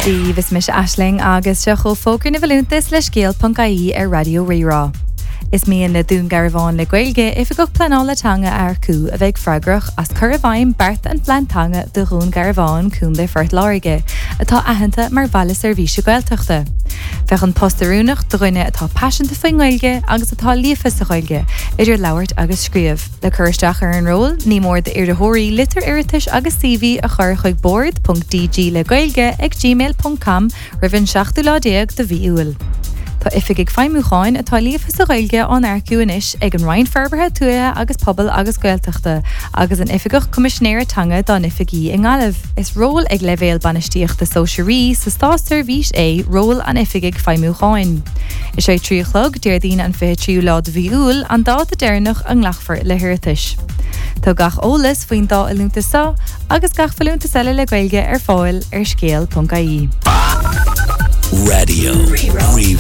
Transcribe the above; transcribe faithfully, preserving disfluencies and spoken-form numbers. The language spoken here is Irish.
Díomh mis Aisling agus se cho fógur na bhfuilúntas le scéal.caí ar Radio Rírá. Is míon na dún Garbháin le Gaeilge if go planálatanga ar cú a bheith freigrach as curvhaim Bart an plantanga de rún Garbháin cún de fort láige, atá ahananta mar bhela servíse Gaeltachta. Bheith an postarúnach droine atá passionanta faoin Gaeilge agus atá líomhas a Gaeilge, idir labhairt agus scríomh. Le chuirsteach ar an ról, ní mór de iardathirí litir iritis agus C V a chur chuig board.dg le Gaeilge ag gmail dot com ribhann seachtú lá déag de bhí uail. Tá ifig ag feimúcháin atá líomhas a Gaeilge an airciú inis ag an Ryan Ferberthe tuaithe agus pobl agus Gaeltachta, agus an ifigach comisisinéir tanga don ifigí in Gaillimh. Is ról ag levéal banistíocht de Sóisirí sa stáir bhís é ról an ifig ag feimúcháin. Is é tríochlog déirdín an fé tríú lá de bhí uail an dá a déirnach an nglachfar le hirirtis. Tá gach ólas faoin dá ilúnta sa agus gach falúnta sele le Gaeilge ar fáil ar scéal.caí. Radio.